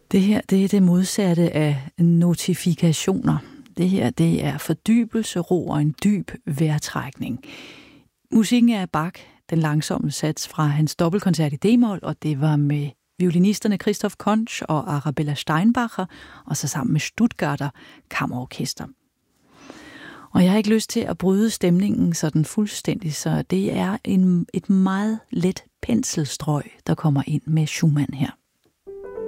Det her, det er det modsatte af notifikationer. Det her, det er fordybelse, ro og en dyb vejrtrækning. Musikken er af Bach, den langsomme sats fra hans dobbeltkoncert i D-mol, og det var med violinisterne Christoph Konch og Arabella Steinbacher, og så sammen med Stuttgarter Kammerorkester. Og jeg har ikke lyst til at bryde stemningen sådan fuldstændig, så det er et meget let penselstrøg, der kommer ind med Schumann her.